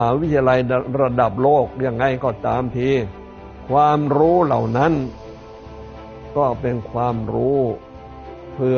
วิทยาลัยระดับโลกยังไงก็ตามทีความรู้เหล่านั้นก็เป็นความรู้เพื่อ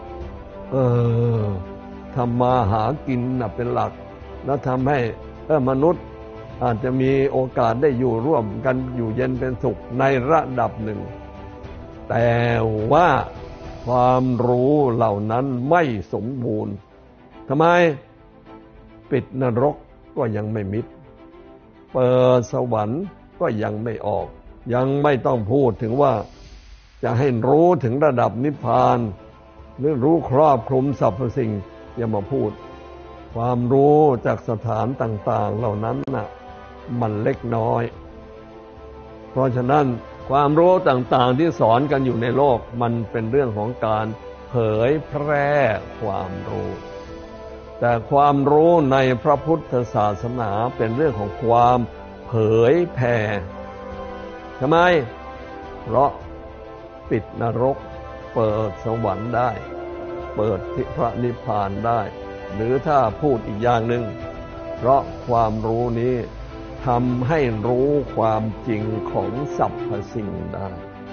ทำมาหากินเป็นหลักแล้วทำให้มนุษย์อาจจะมีโอกาสได้อยู่ร่วมกันอยู่เย็นเป็นสุขในระดับหนึ่งแต่ว่าความรู้เหล่านั้นไม่สมบูรณ์ทำไมปิดนรกก็ยังไม่มิดเปิดสวรรค์ก็ยังไม่ออกยังไม่ต้องพูดถึงว่าจะให้รู้ถึงระดับนิพพานหรือรู้ครอบคลุมสรรพสิ่งอย่ามาพูดความรู้จากสถานต่างๆเหล่านั้นมันเล็กน้อยเพราะฉะนั้นความรู้ต่างๆที่สอนกันอยู่ในโลกมันเป็นเรื่องของการเผยแพร่ความรู้แต่ความรู้ในพระพุทธศาสนาเป็นเรื่องของความเผยแผ่ทำไมเพราะปิดนรกเปิดสวรรค์ได้เปิดพระนิพพานได้หรือถ้าพูดอีกอย่างหนึ่งเพราะความรู้นี้ทำให้รู้ความจริงของสรรพสิ่งได้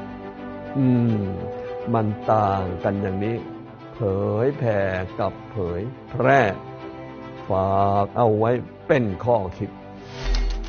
มันต่างกันอย่างนี้เผยแผ่กับเผยแพร่ฝากเอาไว้เป็นข้อคิด